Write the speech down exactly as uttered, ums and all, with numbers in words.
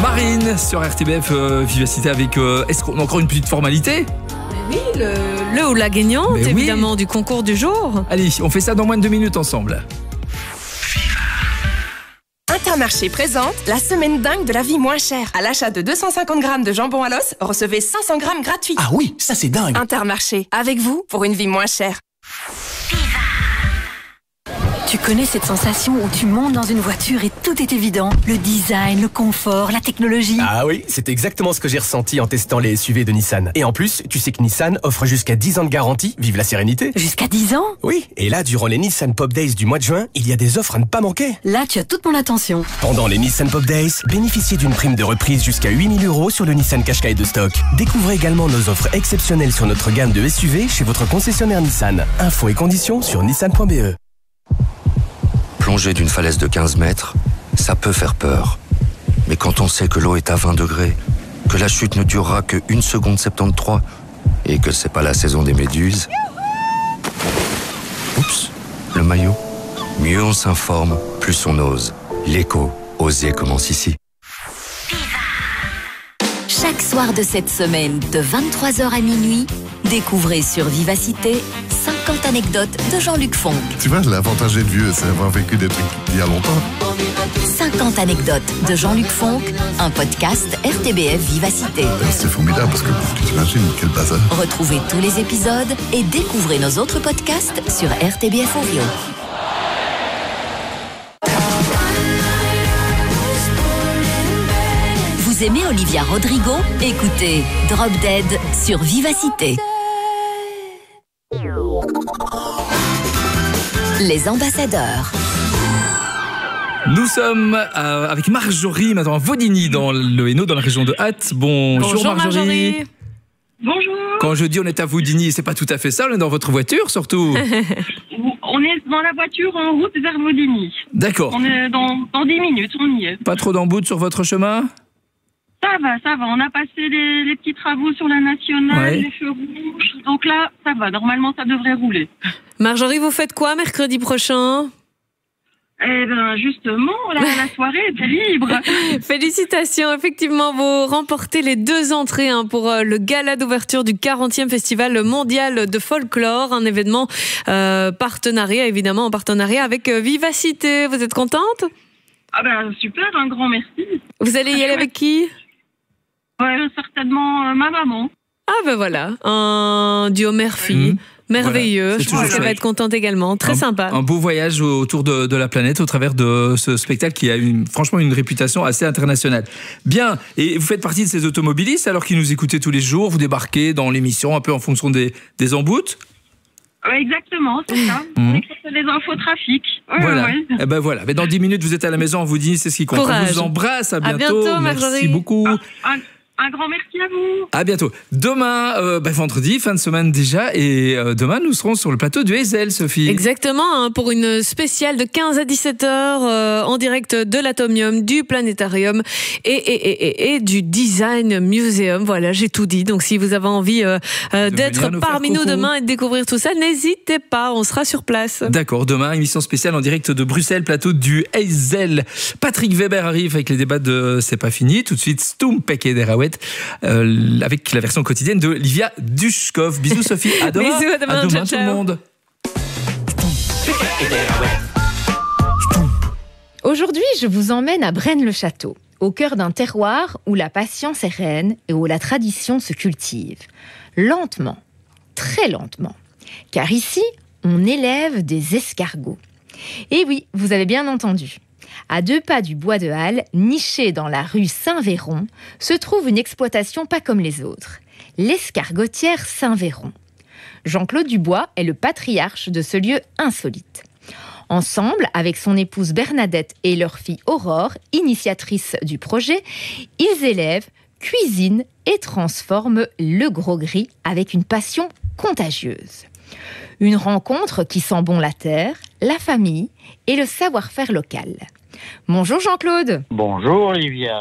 Marine sur R T B F euh, Vivacité avec... Euh, est-ce qu'on a encore une petite formalité ? Oui, le, le ou la gagnante, Mais évidemment, oui. du concours du jour. Allez, on fait ça dans moins de deux minutes ensemble. Intermarché présente la semaine dingue de la vie moins chère. À l'achat de deux cent cinquante grammes de jambon à l'os, recevez cinq cents grammes gratuits. Ah oui, ça c'est dingue. Intermarché, avec vous pour une vie moins chère. Tu connais cette sensation où tu montes dans une voiture et tout est évident. Le design, le confort, la technologie. Ah oui, c'est exactement ce que j'ai ressenti en testant les S U V de Nissan. Et en plus, tu sais que Nissan offre jusqu'à dix ans de garantie. Vive la sérénité. Jusqu'à dix ans ? Oui, et là, durant les Nissan Pop Days du mois de juin, il y a des offres à ne pas manquer. Là, tu as toute mon attention. Pendant les Nissan Pop Days, bénéficiez d'une prime de reprise jusqu'à huit mille euros sur le Nissan Qashqai de stock. Découvrez également nos offres exceptionnelles sur notre gamme de S U V chez votre concessionnaire Nissan. Infos et conditions sur nissan point b e. Plonger d'une falaise de quinze mètres, ça peut faire peur. Mais quand on sait que l'eau est à vingt degrés, que la chute ne durera que une seconde soixante-treize et que c'est pas la saison des méduses... Oups, le maillot. Mieux on s'informe, plus on ose. L'écho, oser commence ici. Chaque soir de cette semaine, de vingt-trois heures à minuit, découvrez sur Vivacité cinquante anecdotes de Jean-Luc Fonck. Tu vois, l'avantage d'être vieux, c'est avoir vécu des trucs il y a longtemps. cinquante anecdotes de Jean-Luc Fonck, un podcast R T B F Vivacité. C'est formidable parce que tu t'imagines quel bazar. Retrouvez tous les épisodes et découvrez nos autres podcasts sur R T B F Audio. Vous aimez Olivia Rodrigo ? Écoutez Drop Dead sur Vivacité. Les ambassadeurs. Nous sommes euh, avec Marjorie, maintenant à Vaudigny, dans le Hainaut, dans la région de Hatt. Bonjour, Bonjour Marjorie. Marjorie. Bonjour. Quand je dis on est à Vaudigny, c'est pas tout à fait ça, on est dans votre voiture surtout. On est dans la voiture en route vers Vaudigny. D'accord. On est dans, dans dix minutes, on y est. Pas trop d'embouts sur votre chemin ? Ça va, ça va. On a passé les, les petits travaux sur la nationale, Ouais. les feux rouges. Donc là, ça va. Normalement, ça devrait rouler. Marjorie, vous faites quoi mercredi prochain ? Eh bien, justement, la, la soirée est libre. Félicitations, effectivement, vous remportez les deux entrées hein, pour euh, le gala d'ouverture du quarantième Festival mondial de folklore, un événement euh, partenariat, évidemment, en partenariat avec euh, Vivacité. Vous êtes contente ? Ah ben, super, un grand merci. Vous allez y aller avec qui ? Ouais, certainement euh, ma maman. Ah ben voilà, un duo mère-fille. Mmh. Merveilleux, Voilà, c'est je pense toujours qu'elle va chouette. être contente également. Très un, sympa. Un beau voyage autour de, de la planète au travers de ce spectacle qui a une, franchement une réputation assez internationale. Bien, et vous faites partie de ces automobilistes alors qui nous écoutez tous les jours, vous débarquez dans l'émission un peu en fonction des, des emboutes. Ouais, exactement, c'est ça. Mmh. On écoute les infos trafic. Ouais, Voilà. ouais. Eh ben voilà. Mais dans dix minutes, vous êtes à la maison, on vous dit, c'est ce qui compte. Courage. On vous embrasse. À À bientôt. bientôt, Merci Marjorie. beaucoup. Un, un grand merci à vous. À bientôt. Demain, euh, bah, vendredi, fin de semaine déjà, et euh, demain, nous serons sur le plateau du Hazel, Sophie. Exactement, hein, pour une spéciale de quinze à dix-sept heures euh, en direct de l'Atomium, du Planétarium et, et, et, et, et du Design Museum. Voilà, j'ai tout dit. Donc, si vous avez envie euh, euh, De d'être venir nous faire parmi nous coucou. demain et de découvrir tout ça, n'hésitez pas, on sera sur place. D'accord, demain, émission spéciale en direct de Bruxelles, plateau du Hazel. Patrick Weber arrive avec les débats de C'est pas fini. Tout de suite, Stoum Peke Derawet, euh, avec la version quotidienne de Livia Dushkov. Bisous Sophie, à demain. Bisous, à demain, à demain ciao, tout ciao. le monde. Aujourd'hui, je vous emmène à Braine-le-Château, au cœur d'un terroir où la patience est reine et où la tradition se cultive. Lentement, très lentement. Car ici, on élève des escargots. Et oui, vous avez bien entendu. À deux pas du bois de Halle, niché dans la rue Saint-Véron, se trouve une exploitation pas comme les autres, l'escargotière Saint-Véron. Jean-Claude Dubois est le patriarche de ce lieu insolite. Ensemble, avec son épouse Bernadette et leur fille Aurore, initiatrice du projet, ils élèvent, cuisinent et transforment le gros gris avec une passion contagieuse. Une rencontre qui sent bon la terre, la famille et le savoir-faire local. Bonjour Jean-Claude. Bonjour Olivia.